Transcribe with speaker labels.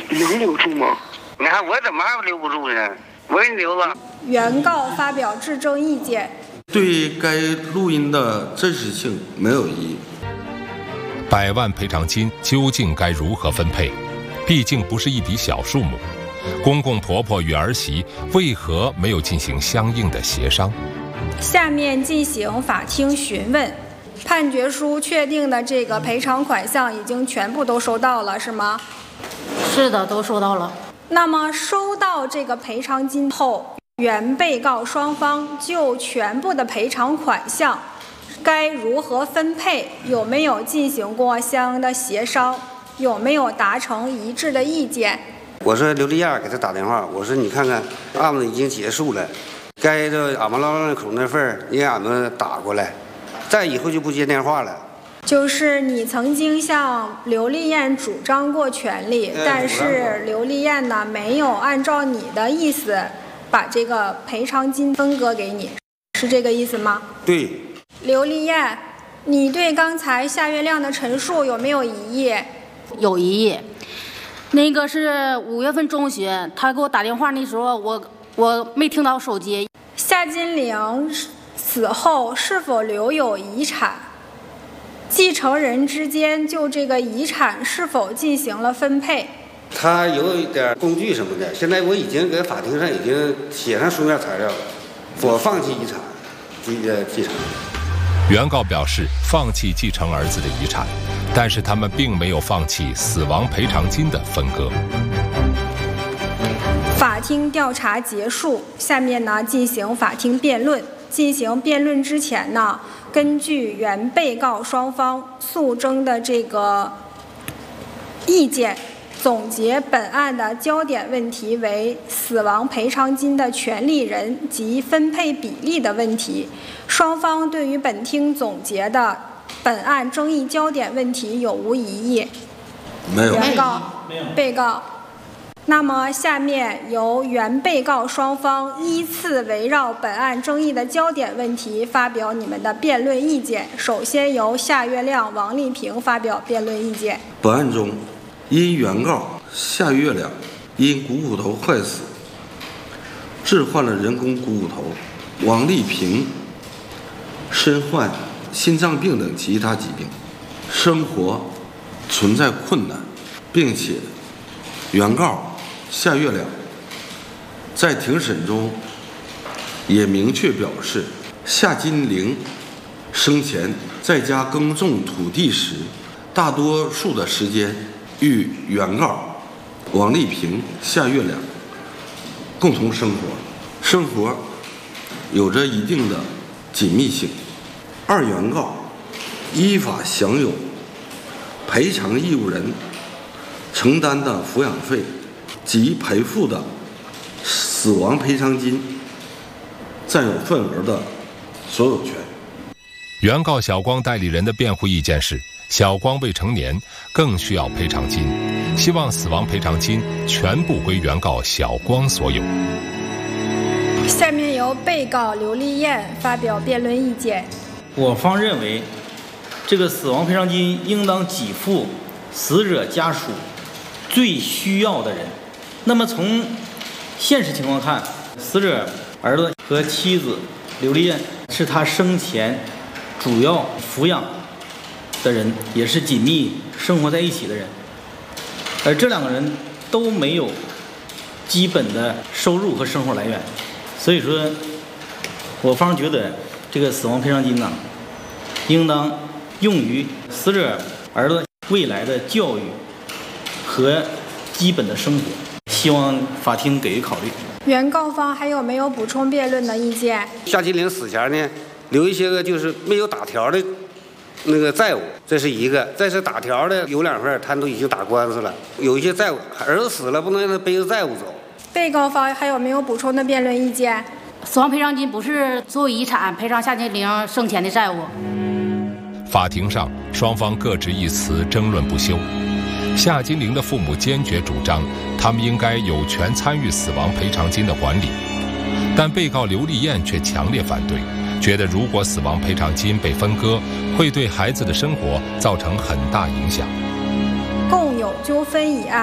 Speaker 1: 留住吗？你看我怎么还留不住呢？我给你留了。
Speaker 2: 原告发表质证意见，
Speaker 3: 对该录音的真实性没有异议。
Speaker 4: 100万赔偿金究竟该如何分配？毕竟不是一笔小数目。公公婆婆与儿媳为何没有进行相应的协商？
Speaker 2: 下面进行法庭询问。判决书确定的这个赔偿款项已经全部都收到了，是吗？
Speaker 5: 是的，都收到了。
Speaker 2: 那么收到这个赔偿金后，原被告双方就全部的赔偿款项该如何分配，有没有进行过相应的协商，有没有达成一致的意见？
Speaker 1: 我说刘丽燕给他打电话，我说你看看案子已经结束了，该这俺们老两口那份儿你给俺们打过来，再以后就不接电话了。
Speaker 2: 就是你曾经向刘丽燕主张过权利，但是刘丽燕呢没有按照你的意思把这个赔偿金分割给你，是这个意思吗？
Speaker 1: 对。
Speaker 2: 刘丽燕，你对刚才夏月亮的陈述有没有异议？
Speaker 5: 有异议。那个是5月份中旬，他给我打电话那时候，我没听到手机。
Speaker 2: 夏金玲死后是否留有遗产？继承人之间就这个遗产是否进行了分配？
Speaker 1: 他有一点工具什么的，现在我已经给法庭上已经写上书面材料了，我放弃遗产，继承。
Speaker 4: 原告表示放弃继承儿子的遗产，但是他们并没有放弃死亡赔偿金的分割。
Speaker 2: 法庭调查结束，下面呢进行法庭辩论。进行辩论之前呢，根据原被告双方诉争的这个意见，总结本案的焦点问题为死亡赔偿金的权利人及分配比例的问题。双方对于本庭总结的本案争议焦点问题有无异议？
Speaker 3: 没有。
Speaker 2: 原告、被告。那么下面由原被告双方依次围绕本案争议的焦点问题发表你们的辩论意见。首先由夏月亮、王丽萍发表辩论意见。
Speaker 3: 本案中，因原告夏月亮因股骨头坏死，置换了人工股骨头，王丽萍身患心脏病等其他疾病，生活存在困难，并且原告夏月亮在庭审中也明确表示，夏金玲生前在家耕种土地时，大多数的时间与原告王丽萍、夏月亮共同生活，生活有着一定的紧密性。二原告依法享有赔偿义务人承担的抚养费及赔付的死亡赔偿金占有份额的所有权。
Speaker 4: 原告小光代理人的辩护意见是，小光未成年，更需要赔偿金，希望死亡赔偿金全部归原告小光所有。
Speaker 2: 下面由被告刘丽燕发表辩论意见。
Speaker 6: 我方认为，这个死亡赔偿金应当给付死者家属最需要的人。那么从现实情况看，死者儿子和妻子刘丽燕是他生前主要抚养的人，也是紧密生活在一起的人，而这两个人都没有基本的收入和生活来源，所以说我方觉得这个死亡赔偿金呢，应当用于死者儿子未来的教育和基本的生活，希望法庭给予考虑。
Speaker 2: 原告方还有没有补充辩论的意见？
Speaker 1: 夏金玲死前呢，留一些个就是没有打条的那个债务，这是一个。再是打条的有两份，他都已经打官司了，有一些债务，儿子死了不能让他背着债务走。
Speaker 2: 被告方还有没有补充的辩论意见？
Speaker 5: 死亡赔偿金不是作为遗产赔偿夏金玲生前的债务。
Speaker 4: 法庭上，双方各执一词，争论不休。夏金玲的父母坚决主张，他们应该有权参与死亡赔偿金的管理，但被告刘丽燕却强烈反对，觉得如果死亡赔偿金被分割，会对孩子的生活造成很大影响。
Speaker 2: 共有纠纷一案